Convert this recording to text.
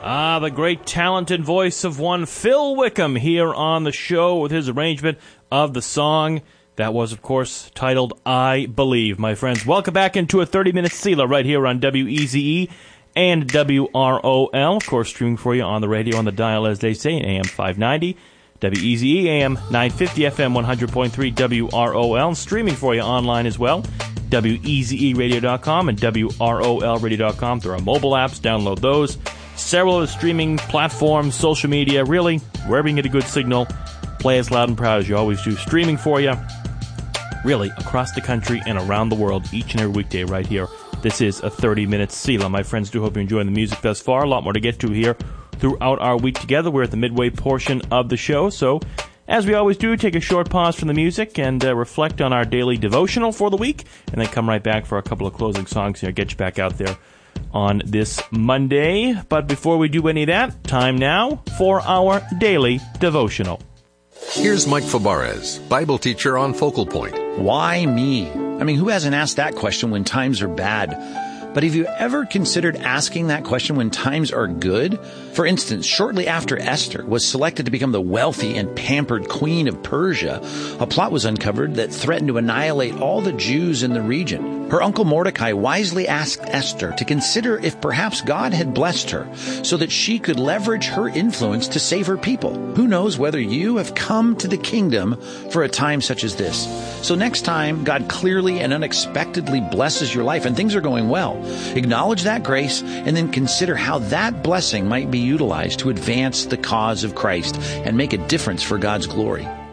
The great talented voice of one Phil Wickham here on the show with his arrangement of the song that was, of course, titled I Believe. My friends, welcome back into a 30-minute Selah right here on WEZE and WROL. Of course, streaming for you on the radio on the dial, as they say, in AM 590, WEZE, AM 950, FM 100.3, WROL. Streaming for you online as well, WEZEradio.com and WROLradio.com. There are mobile apps. Download those. Several of the streaming platforms, social media, really, wherever you get a good signal, play as loud and proud as you always do. Streaming for you, really, across the country and around the world, each and every weekday right here. This is a 30-minute Selah. My friends, do hope you're enjoying the music thus far. A lot more to get to here throughout our week together. We're at the midway portion of the show, so as we always do, take a short pause from the music and reflect on our daily devotional for the week, and then come right back for a couple of closing songs here, get you back out there on this Monday. But before we do any of that, time now for our daily devotional. Here's Mike Fabarez, Bible teacher on Focal Point. Why me? I mean, who hasn't asked that question when times are bad? But have you ever considered asking that question when times are good? For instance, shortly after Esther was selected to become the wealthy and pampered queen of Persia, a plot was uncovered that threatened to annihilate all the Jews in the region. Her uncle Mordecai wisely asked Esther to consider if perhaps God had blessed her so that she could leverage her influence to save her people. Who knows whether you have come to the kingdom for a time such as this? So next time God clearly and unexpectedly blesses your life and things are going well, acknowledge that grace and then consider how that blessing might be utilized to advance the cause of Christ and make a difference for God's glory.